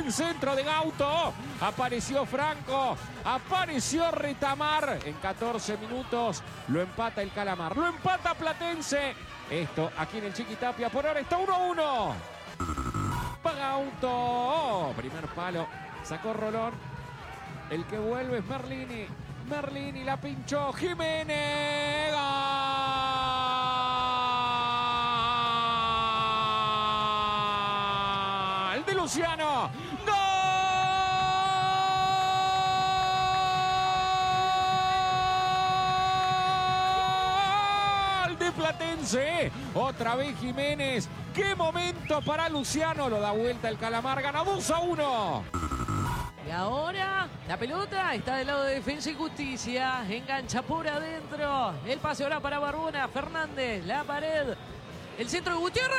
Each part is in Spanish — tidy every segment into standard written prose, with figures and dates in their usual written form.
Buen centro de Gauto. Apareció Franco. Apareció Retamar. En 14 minutos lo empata el Calamar. Lo empata Platense. Esto aquí en el Chiquitapia. Por ahora está 1-1. Gauto. Oh, primer palo. Sacó Rolón. El que vuelve es Merlini. Merlini la pinchó. Jiménez. ¡Gol! De Luciano. ¡Gol! De Platense. Otra vez Jiménez. ¡Qué momento para Luciano! Lo da vuelta el Calamar. Gana 2-1. Y ahora la pelota está del lado de Defensa y Justicia. Engancha por adentro. El pase ahora para Barbona. Fernández. La pared. El centro de Gutiérrez.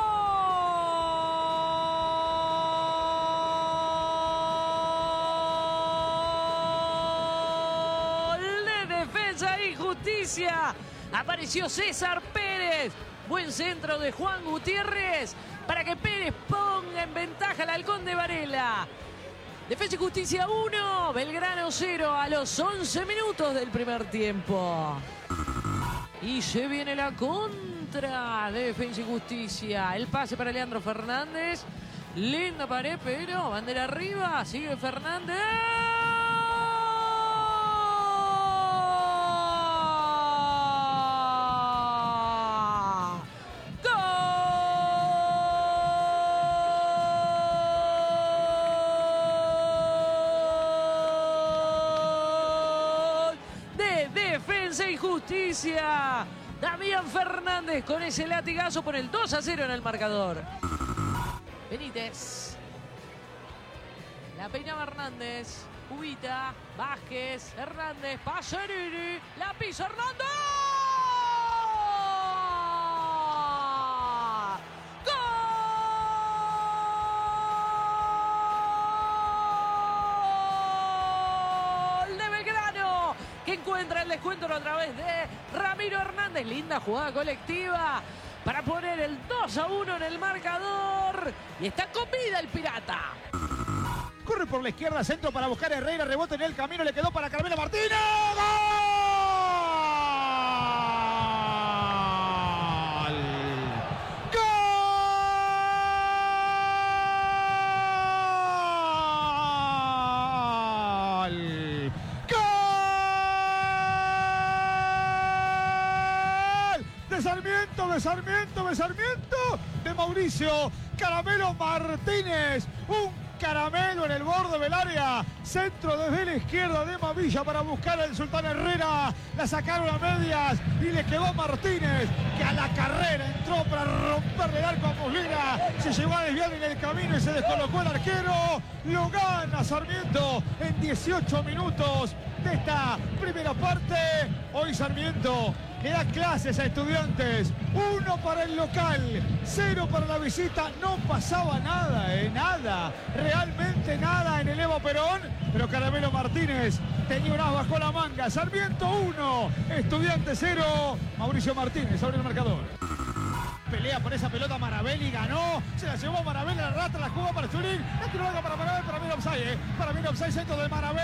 ¡Gol de Defensa y Justicia! Apareció César Pérez. Buen centro de Juan Gutiérrez para que Pérez ponga en ventaja al Halcón de Varela. Defensa y Justicia 1, Belgrano 0 a los 11 minutos del primer tiempo. Y se viene la contra de Defensa y Justicia. El pase para Leandro Fernández. Linda pared, pero bandera arriba. Sigue Fernández. Defensa y Justicia. Damián Fernández con ese latigazo por el 2-0 en el marcador. Benítez. La peinaba Hernández. Ubita. Vázquez. Hernández. Pacerini. La pisa Hernández. Que encuentra el descuento a través de Ramiro Hernández. Linda jugada colectiva para poner el 2-1 en el marcador. Y está con vida el Pirata. Corre por la izquierda, centro para buscar a Herrera. Rebote en el camino, le quedó para Carmelo Martínez. ¡Gol! De Sarmiento, de Mauricio Caramelo Martínez. Un caramelo en el borde del área. Centro desde la izquierda de Mavilla para buscar al Sultán Herrera. La sacaron a medias y le quedó a Martínez, que a la carrera entró para romperle el arco a Muslera. Se llegó a desviar en el camino y se descolocó el arquero. Lo gana Sarmiento en 18 minutos de esta primera parte. Hoy Sarmiento le da clases a Estudiantes. 1 para el local, 0 para la visita. No pasaba nada, nada, realmente nada en el Evo Perón. Pero Caramelo Martínez tenía un as bajo la manga. Sarmiento 1, Estudiantes 0. Mauricio Martínez abre el marcador. Pelea por esa pelota Marabelli, ganó. Se la llevó Marabelli, la rata, la jugó para Zulín. La tiró larga para Marabelli, para mí offside. Para mí offside, centro de Marabelli.